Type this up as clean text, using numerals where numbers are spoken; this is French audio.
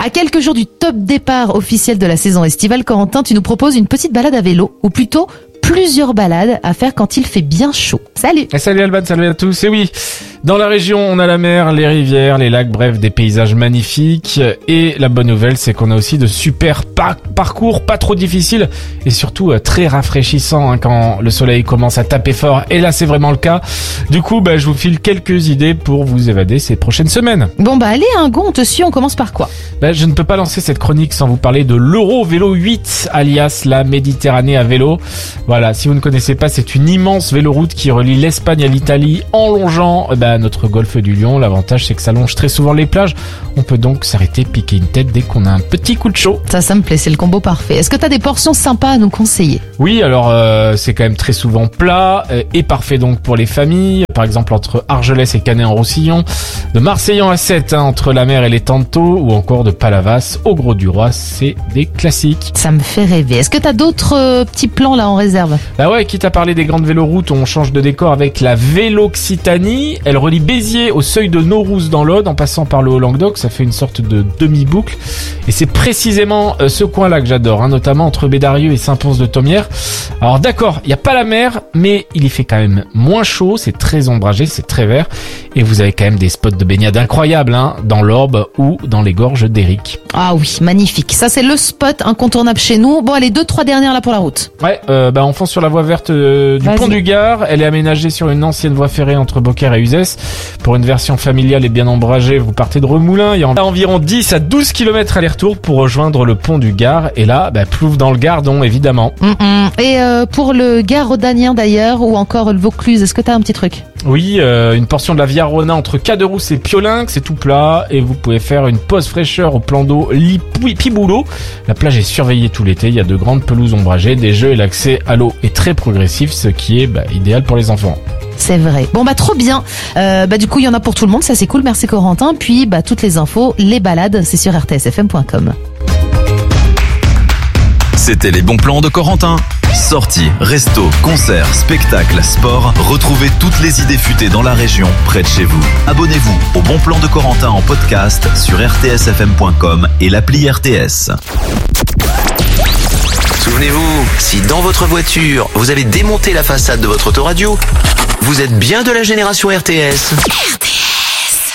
À quelques jours du top départ officiel de la saison estivale, Corentin, tu nous proposes une petite balade à vélo, ou plutôt plusieurs balades à faire quand il fait bien chaud. Salut. Et salut Alban, salut à tous. Et oui, dans la région, on a la mer, les rivières, les lacs, bref, des paysages magnifiques. Et la bonne nouvelle, c'est qu'on a aussi de super parcours, pas trop difficiles et surtout très rafraîchissants quand le soleil commence à taper fort. Et là, c'est vraiment le cas. Du coup, je vous file quelques idées pour vous évader ces prochaines semaines. Bon allez, go, on te suit, on commence par quoi? Je ne peux pas lancer cette chronique sans vous parler de l'Eurovélo 8, alias la Méditerranée à vélo. Voilà, si vous ne connaissez pas, c'est une immense véloroute qui relie l'Espagne à l'Italie en longeant notre golfe du Lion. L'avantage, c'est que ça longe très souvent les plages. On peut donc s'arrêter, piquer une tête dès qu'on a un petit coup de chaud. Ça me plaît, c'est le combo parfait. Est-ce que t'as des portions sympas à nous conseiller? Oui, alors c'est quand même très souvent plat et parfait donc pour les familles. Par exemple entre Argelès et Canet-en-Roussillon, de Marseillan à Sète entre la mer et les Tantos, ou encore de Palavas au Gros-du-Roi, c'est des classiques. Ça me fait rêver. Est-ce que t'as d'autres petits plans là en réserve? Ouais, quitte à parler des grandes véloroutes, on change de décor avec la Véloccitanie. Elle relie Béziers au seuil de Naurouze dans l'Aude en passant par le Haut-Languedoc. Ça fait une sorte de demi-boucle. Et c'est précisément ce coin-là que j'adore, notamment entre Bédarieux et Saint-Pons-de-Thomières. Alors d'accord, il n'y a pas la mer, mais il y fait quand même moins chaud, c'est très ombragé, c'est très vert. Et vous avez quand même des spots de baignade incroyables, dans l'Orbe ou dans les gorges d'Éric. Ah oui, magnifique. Ça, c'est le spot incontournable chez nous. Bon, allez, 2-3 dernières là pour la route. Ouais, on fonce sur la voie verte du Pont du Gard. Elle est aménagée sur une ancienne voie ferrée entre Beaucaire et Uzès. Pour une version familiale et bien ombragée, vous partez de Remoulins. Il y a environ 10 à 12 km aller-retour pour rejoindre le Pont du Gard. Et là, plouf dans le Gardon, évidemment. Et pour le Gard rhodanien d'ailleurs, ou encore le Vaucluse, est-ce que t'as un petit truc? Oui, une portion de la Via Rona entre Caderousse et Piolinx, c'est tout plat et vous pouvez faire une pause fraîcheur au plan d'eau Piboulot. La plage est surveillée tout l'été, il y a de grandes pelouses ombragées, des jeux et l'accès à l'eau est très progressif, ce qui est idéal pour les enfants. C'est vrai. Bon trop bien. Du coup il y en a pour tout le monde, ça c'est cool, merci Corentin. Puis toutes les infos, les balades, c'est sur rtsfm.com. C'était les bons plans de Corentin. Sorties, restos, concerts, spectacles, sport, retrouvez toutes les idées futées dans la région, près de chez vous. Abonnez-vous au Bon Plan de Corentin en podcast sur rtsfm.com et l'appli RTS. Souvenez-vous, si dans votre voiture, vous avez démonté la façade de votre autoradio, vous êtes bien de la génération RTS.